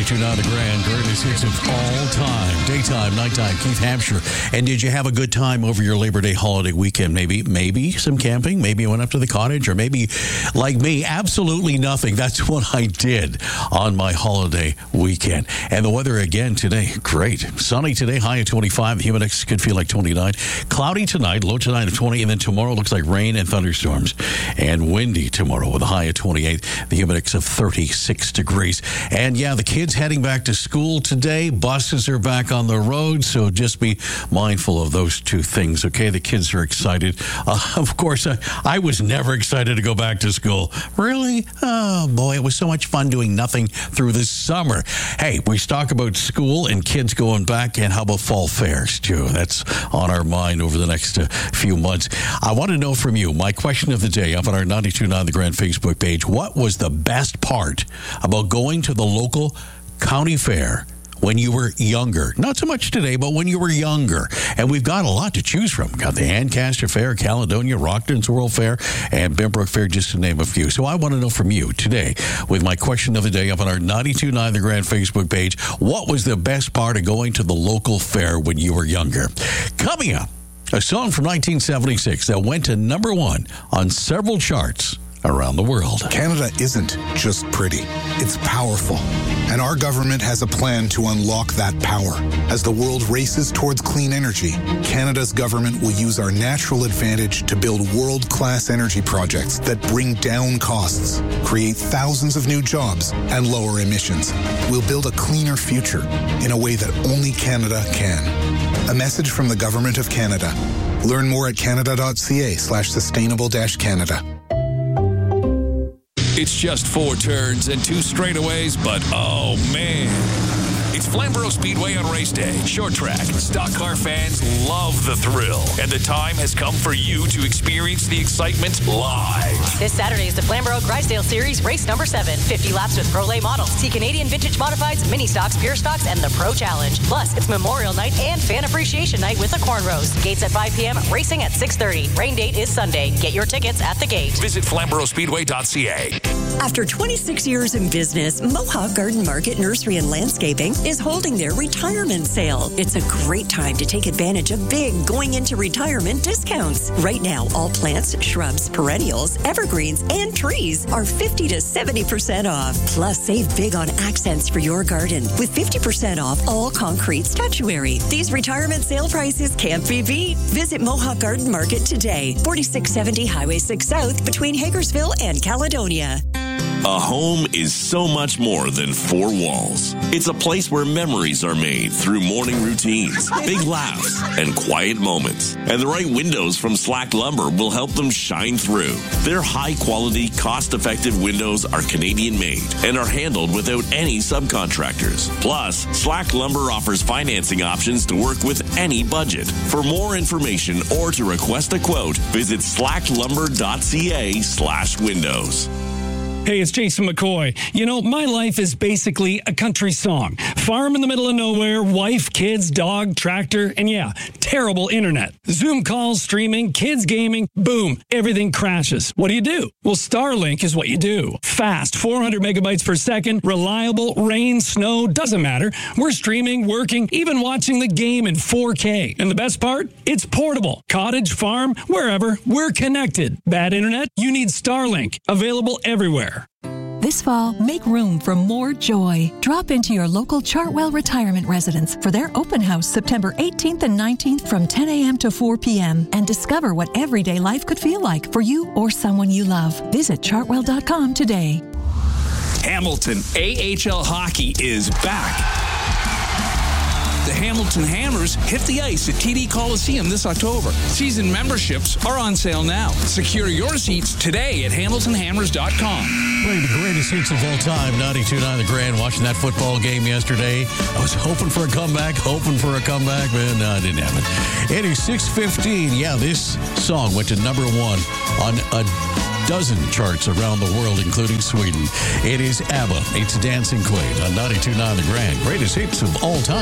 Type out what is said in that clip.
92.9 The Grand, greatest hits of all time. Daytime, nighttime, Keith Hampshire. And did you have a good time over your Labor Day holiday weekend? Maybe some camping. Maybe you went up to the cottage. Or maybe, like me, absolutely nothing. That's what I did on my holiday weekend. And the weather again today, great. Sunny today, high at 25. The humid index could feel like 29. Cloudy tonight, low tonight of 20. And then tomorrow looks like rain and thunderstorms. And windy tomorrow with a high at 28. The humid index of 36 degrees. And yeah, the kids heading back to school today. Buses are back on the road, so just be mindful of those two things, okay? The kids are excited. Of course, I was never excited to go back to school. Really? Oh, boy, it was so much fun doing nothing through the summer. Hey, we talk about school and kids going back, and how about fall fairs, too? That's on our mind over the next few months. I want to know from you, my question of the day up on our 92.9 The Grand Facebook page, what was the best part about going to the local county fair when you were younger? Not so much today, but when you were younger. And we've got a lot to choose from. Got the Ancaster Fair, Caledonia, Rockton's World Fair, and Pembroke Fair, just to name a few. So I want to know from you today, with my question of the day up on our 92.9 The Grand Facebook page, what was the best part of going to the local fair when you were younger? Coming up, a song from 1976 that went to number one on several charts around the world. Canada isn't just pretty, it's powerful. And our government has a plan to unlock that power. As the world races towards clean energy, Canada's government will use our natural advantage to build world-class energy projects that bring down costs, create thousands of new jobs, and lower emissions. We'll build a cleaner future in a way that only Canada can. A message from the Government of Canada. Learn more at canada.ca/sustainable-Canada. It's just 4 turns and 2 straightaways, but oh man. It's Flamborough Speedway on race day. Short track. Stock car fans love the thrill. And the time has come for you to experience the excitement live. This Saturday is the Flamborough Grisdale Series, race number 7. 50 laps with Pro Lay models. See Canadian Vintage Modifieds, Mini Stocks, Pure Stocks, and the Pro Challenge. Plus, it's Memorial Night and Fan Appreciation Night with a corn roast. Gates at 5 p.m., racing at 6:30. Rain date is Sunday. Get your tickets at the gate. Visit FlamboroughSpeedway.ca. After 26 years in business, Mohawk Garden Market Nursery and Landscaping is holding their retirement sale. It's a great time to take advantage of big going into retirement discounts. Right now, all plants, shrubs, perennials, evergreens, and trees are 50 to 70% off. Plus, save big on accents for your garden with 50% off all concrete statuary. These retirement sale prices can't be beat. Visit Mohawk Garden Market today, 4670 Highway 6 South between Hagersville and Caledonia. A home is so much more than 4 walls. It's a place where memories are made through morning routines, big laughs, and quiet moments. And the right windows from Slack Lumber will help them shine through. Their high-quality, cost-effective windows are Canadian-made and are handled without any subcontractors. Plus, Slack Lumber offers financing options to work with any budget. For more information or to request a quote, visit slacklumber.ca/windows. Hey, it's Jason McCoy. You know, my life is basically a country song. Farm in the middle of nowhere, wife, kids, dog, tractor, and yeah, terrible internet. Zoom calls, streaming, kids gaming, boom, everything crashes. What do? Well, Starlink is what you do. Fast, 400 megabytes per second, reliable, rain, snow, doesn't matter. We're streaming, working, even watching the game in 4K. And the best part? It's portable. Cottage, farm, wherever, we're connected. Bad internet? You need Starlink. Available everywhere. This fall, make room for more joy. Drop into your local Chartwell Retirement Residence for their open house September 18th and 19th from 10 a.m. to 4 p.m. and discover what everyday life could feel like for you or someone you love. Visit chartwell.com today. Hamilton AHL Hockey is back. The Hamilton Hammers hit the ice at TD Coliseum this October. Season memberships are on sale now. Secure your seats today at hamiltonhammers.com. Playing the greatest hits of all time, 92.9 The Grand. Watching that football game yesterday. I was hoping for a comeback, but no, I didn't have it. It is 6:15. Yeah, this song went to number 1 on a dozen charts around the world, including Sweden. It is ABBA. It's Dancing Queen on 92.9 The Grand. Greatest hits of all time.